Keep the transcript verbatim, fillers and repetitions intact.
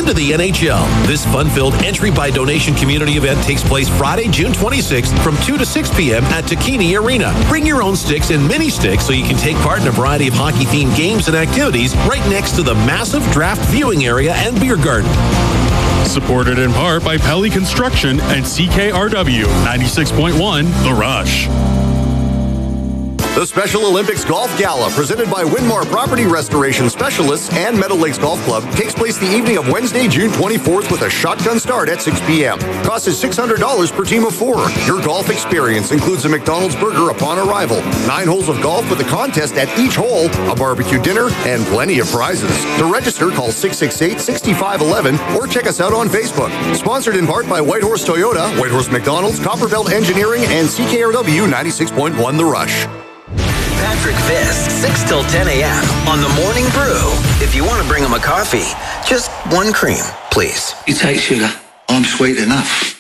to the N H L. This fun-filled entry-by-donation community event takes place Friday, June twenty-sixth from two to six p.m. at Takini Arena. Bring your own sticks and mini sticks so you can take part in a variety of hockey-themed games and activities right next to the massive draft viewing area and beer garden. Supported in part by Pelly Construction and C K R W ninety-six point one The Rush. The Special Olympics Golf Gala, presented by Winmar Property Restoration Specialists and Meadow Lakes Golf Club, takes place the evening of Wednesday, June twenty-fourth with a shotgun start at six p.m. Cost is six hundred dollars per team of four. Your golf experience includes a McDonald's burger upon arrival, nine holes of golf with a contest at each hole, a barbecue dinner, and plenty of prizes. To register, call six six eight, six five one one or check us out on Facebook. Sponsored in part by Whitehorse Toyota, Whitehorse McDonald's, Copperbelt Engineering, and C K R W ninety-six point one The Rush. Patrick Fisk, six till ten a.m. on The Morning Brew. If you want to bring him a coffee, just one cream, please. You take sugar. I'm sweet enough.